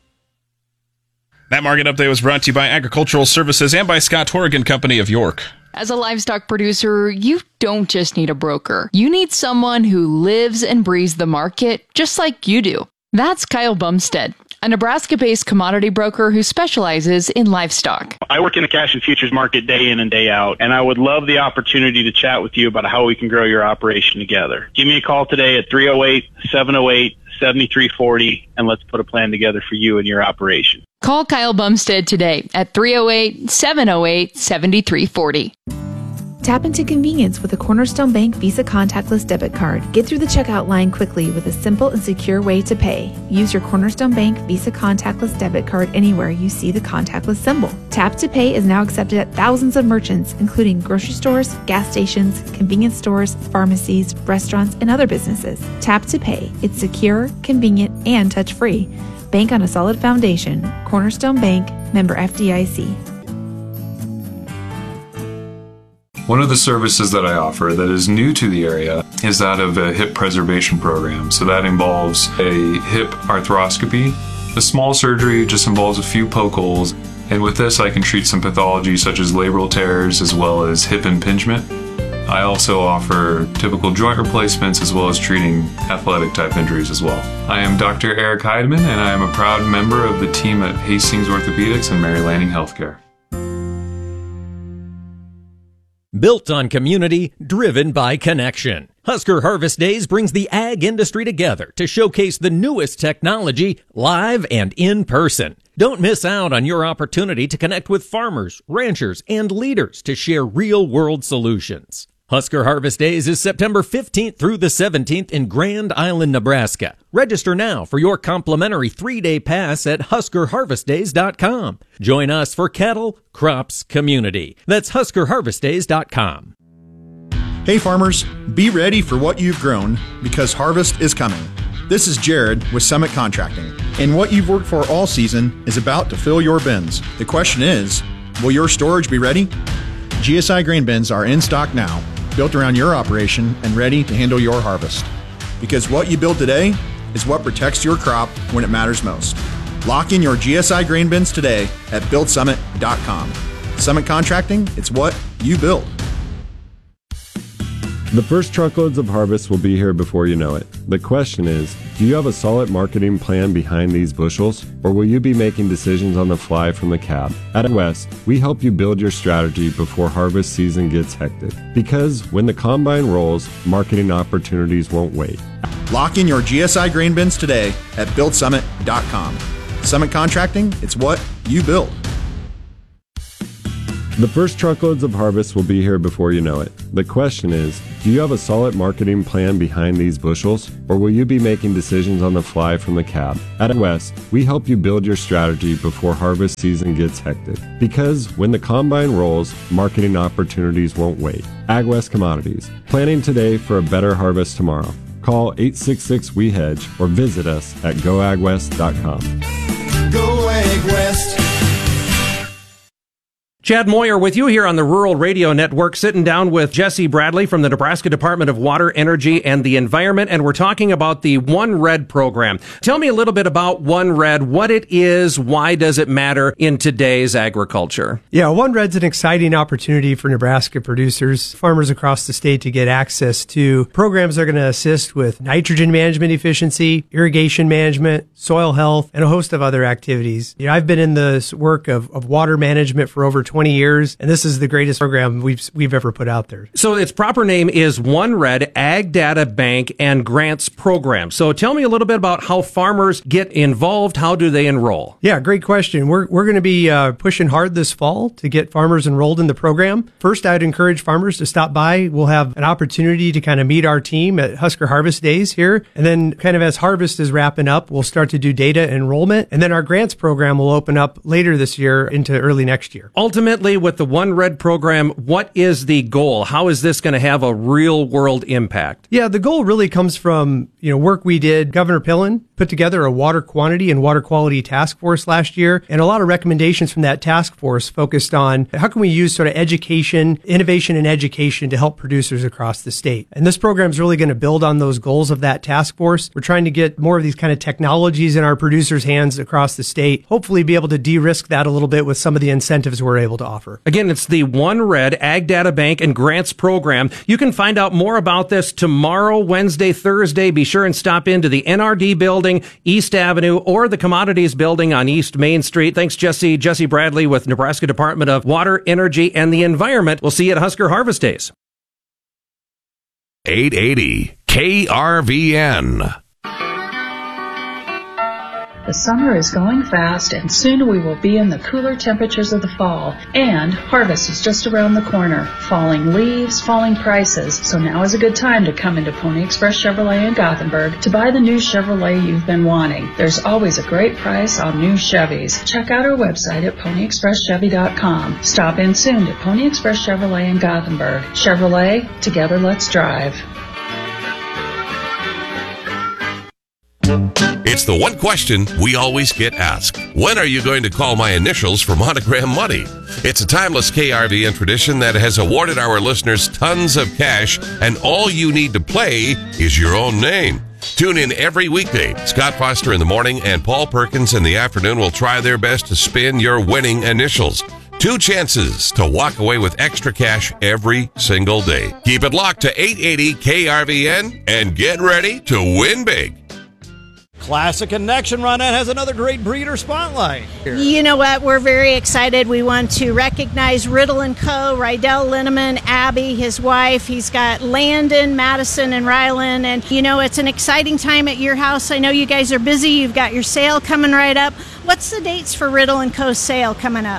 That market update was brought to you by Agricultural Services and by Scott Horrigan Company of York. As a livestock producer, you don't just need a broker. You need someone who lives and breathes the market just like you do. That's Kyle Bumstead, a Nebraska-based commodity broker who specializes in livestock. I work in the cash and futures market day in and day out, and I would love the opportunity to chat with you about how we can grow your operation together. Give me a call today at 308-708-7340, and let's put a plan together for you and your operation. Call Kyle Bumstead today at 308-708-7340. Tap into convenience with a Cornerstone Bank Visa contactless debit card. Get through the checkout line quickly with a simple and secure way to pay. Use your Cornerstone Bank Visa contactless debit card anywhere you see the contactless symbol. Tap to Pay is now accepted at thousands of merchants, including grocery stores, gas stations, convenience stores, pharmacies, restaurants, and other businesses. Tap to Pay. It's secure, convenient, and touch-free. Bank on a solid foundation. Cornerstone Bank, member FDIC. One of the services that I offer that is new to the area is that of a hip preservation program. So that involves a hip arthroscopy. The small surgery just involves a few poke holes. And with this, I can treat some pathology such as labral tears as well as hip impingement. I also offer typical joint replacements as well as treating athletic type injuries as well. I am Dr. Eric Heidemann, and I am a proud member of the team at Hastings Orthopedics and Mary Lanning Healthcare. Built on community, driven by connection. Husker Harvest Days brings the ag industry together to showcase the newest technology live and in person. Don't miss out on your opportunity to connect with farmers, ranchers, and leaders to share real-world solutions. Husker Harvest Days is September 15th through the 17th in Grand Island, Nebraska. Register now for your complimentary 3-day pass at HuskerHarvestDays.com. Join us for cattle, crops, community. That's HuskerHarvestDays.com. Hey farmers, be ready for what you've grown because harvest is coming. This is Jared with Summit Contracting, and what you've worked for all season is about to fill your bins. The question is, will your storage be ready? GSI grain bins are in stock now, built around your operation and ready to handle your harvest. Because what you build today is what protects your crop when it matters most. Lock in your GSI grain bins today at buildsummit.com. Summit Contracting, it's what you build. The first truckloads of harvest will be here before you know it. The question is, do you have a solid marketing plan behind these bushels, or will you be making decisions on the fly from the cab? At West, we help you build your strategy before harvest season gets hectic. Because when the combine rolls, marketing opportunities won't wait. Lock in your GSI grain bins today at buildsummit.com. Summit Contracting, it's what you build. The first truckloads of harvest will be here before you know it. The question is, do you have a solid marketing plan behind these bushels, or will you be making decisions on the fly from the cab? At West, we help you build your strategy before harvest season gets hectic. Because when the combine rolls, marketing opportunities won't wait. AgWest Commodities, planning today for a better harvest tomorrow. Call 866-WE-HEDGE or visit us at goagwest.com. Go Ag West. Chad Moyer with you here on the Rural Radio Network, sitting down with Jesse Bradley from the Nebraska Department of Water, Energy, and the Environment, and we're talking about the One Red program. Tell me a little bit about One Red, what it is, why does it matter in today's agriculture? Yeah, One Red's an exciting opportunity for Nebraska producers, farmers across the state to get access to programs that are going to assist with nitrogen management efficiency, irrigation management, soil health, and a host of other activities. You know, I've been in this work of water management for over 20 years, and this is the greatest program we've ever put out there. So its proper name is One Red Ag Data Bank and Grants Program. So tell me a little bit about how farmers get involved. How do they enroll? Yeah, great question. We're going to be pushing hard this fall to get farmers enrolled in the program. First, I'd encourage farmers to stop by. We'll have an opportunity to kind of meet our team at Husker Harvest Days here. And then kind of as harvest is wrapping up, we'll start to do data enrollment. And then our grants program will open up later this year into early next year. Ultimately, with the One Red program, what is the goal? How is this going to have a real world impact? Yeah, the goal really comes from, work we did. Governor Pillen put together a water quantity and water quality task force last year, and a lot of recommendations from that task force focused on how can we use sort of education, innovation and education to help producers across the state. And this program is really going to build on those goals of that task force. We're trying to get more of these kind of technologies in our producers' hands across the state, hopefully be able to de-risk that a little bit with some of the incentives we're able to offer. Again, it's the One Red Ag Data Bank and Grants Program. You can find out more about this tomorrow, Wednesday, Thursday. Be sure and stop into the NRD building, East Avenue, or the Commodities building on East Main Street. Thanks, Jesse. Jesse Bradley with Nebraska Department of Water, Energy, and the Environment. We'll see you at Husker Harvest Days. 880 KRVN. The summer is going fast, and soon we will be in the cooler temperatures of the fall. And harvest is just around the corner. Falling leaves, falling prices. So now is a good time to come into Pony Express Chevrolet in Gothenburg to buy the new Chevrolet you've been wanting. There's always a great price on new Chevys. Check out our website at PonyExpressChevy.com. Stop in soon to Pony Express Chevrolet in Gothenburg. Chevrolet, together let's drive. It's the one question we always get asked. When are you going to call my initials for Monogram Money? It's a timeless KRVN tradition that has awarded our listeners tons of cash, and all you need to play is your own name. Tune in every weekday. Scott Foster in the morning and Paul Perkins in the afternoon will try their best to spin your winning initials. 2 chances to walk away with extra cash every single day. Keep it locked to 880 KRVN and get ready to win big. Classic Connection Ronette has another great breeder spotlight here. You know what? We're very excited. We want to recognize Riddle & Co., Rydell Linneman, Abby, his wife. He's got Landon, Madison, and Rylan. And, it's an exciting time at your house. I know you guys are busy. You've got your sale coming right up. What's the dates for Riddle & Co.'s sale coming up?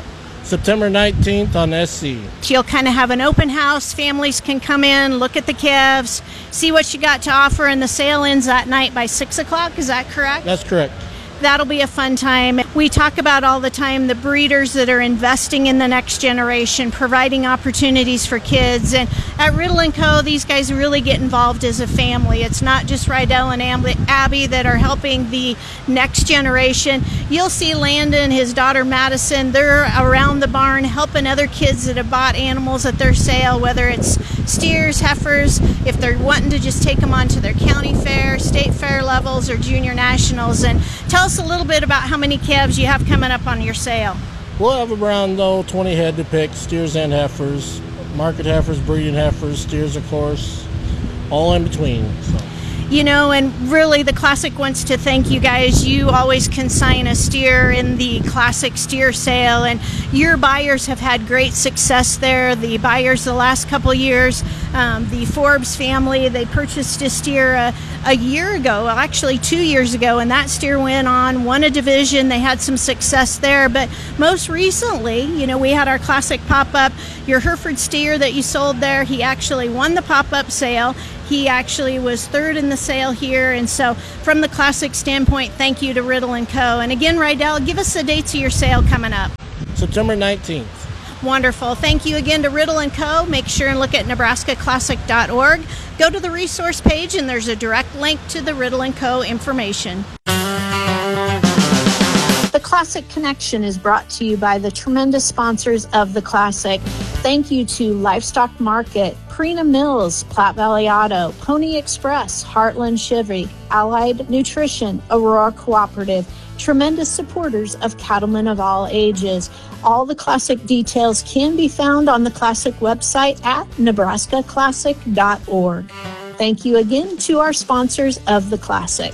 September 19th on SC. You'll kind of have an open house. Families can come in, look at the calves, see what you got to offer, and the sale ends that night by 6 o'clock. Is that correct? That's correct. That'll be a fun time. We talk about all the time the breeders that are investing in the next generation, providing opportunities for kids. And at Riddle & Co., these guys really get involved as a family. It's not just Rydell and Abby that are helping the next generation. You'll see Landon, his daughter Madison, they're around the barn helping other kids that have bought animals at their sale, whether it's steers, heifers, if they're wanting to just take them on to their county fair, state fair levels, or junior nationals. And tell us a little bit about how many calves you have coming up on your sale. We'll have around 20 head to pick, steers and heifers, market heifers, breeding heifers, steers of course, all in between. So. You know, and really the Classic wants to thank you guys. You always consign a steer in the Classic steer sale, and your buyers have had great success there. The buyers the last couple years, the Forbes family, they purchased a steer a year ago, well, actually 2 years ago, and that steer went on, won a division. They had some success there, but most recently, you know, we had our Classic pop-up. Your Hereford steer that you sold there, he actually won the pop-up sale. He actually was third in the sale here, and so from the Classic standpoint, thank you to Riddle & Co. And again, Rydell, give us the dates of your sale coming up. September 19th. Wonderful. Thank you again to Riddle & Co. Make sure and look at NebraskaClassic.org. Go to the resource page, and there's a direct link to the Riddle & Co. information. The Classic Connection is brought to you by the tremendous sponsors of the Classic. Thank you to Livestock Market, Prina Mills, Platte Valley Auto, Pony Express, Heartland Chevy, Allied Nutrition, Aurora Cooperative, tremendous supporters of cattlemen of all ages. All the Classic details can be found on the Classic website at NebraskaClassic.org. Thank you again to our sponsors of the Classic.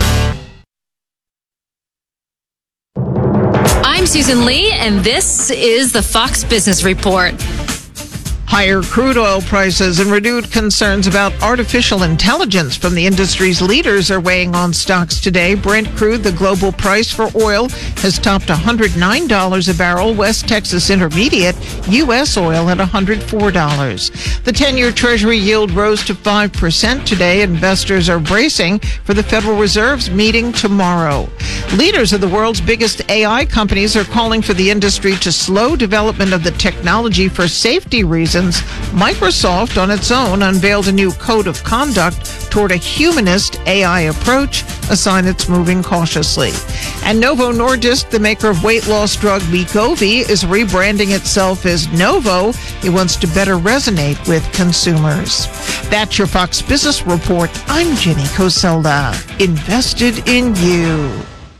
I'm Susan Lee, and this is the Fox Business Report. Higher crude oil prices and renewed concerns about artificial intelligence from the industry's leaders are weighing on stocks today. Brent crude, the global price for oil, has topped $109 a barrel. West Texas Intermediate, U.S. oil at $104. The 10-year Treasury yield rose to 5% today. Investors are bracing for the Federal Reserve's meeting tomorrow. Leaders of the world's biggest AI companies are calling for the industry to slow development of the technology for safety reasons. Microsoft, on its own, unveiled a new code of conduct toward a humanist AI approach, a sign it's moving cautiously. And Novo Nordisk, the maker of weight loss drug Wegovy, is rebranding itself as Novo. It wants to better resonate with consumers. That's your Fox Business Report. I'm Jenny Coselda. Invested in you.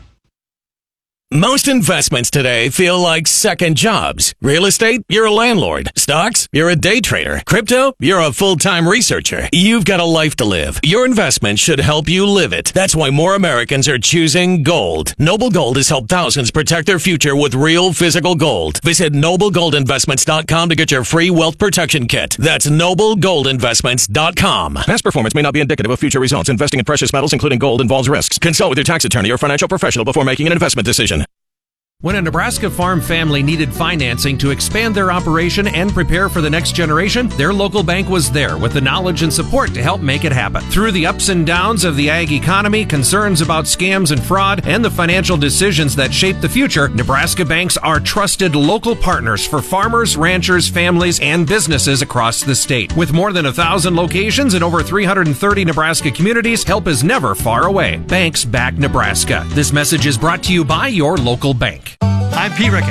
Most investments today feel like second jobs. Real estate, you're a landlord. Stocks, you're a day trader. Crypto, you're a full-time researcher. You've got a life to live. Your investment should help you live it. That's why more Americans are choosing gold. Noble Gold has helped thousands protect their future with real physical gold. Visit NobleGoldInvestments.com to get your free wealth protection kit. That's NobleGoldInvestments.com. Past performance may not be indicative of future results. Investing in precious metals, including gold, involves risks. Consult with your tax attorney or financial professional before making an investment decision. When a Nebraska farm family needed financing to expand their operation and prepare for the next generation, their local bank was there with the knowledge and support to help make it happen. Through the ups and downs of the ag economy, concerns about scams and fraud, and the financial decisions that shape the future, Nebraska banks are trusted local partners for farmers, ranchers, families, and businesses across the state. With more than 1,000 locations in over 330 Nebraska communities, help is never far away. Banks back Nebraska. This message is brought to you by your local bank. I'm Pete Rickett.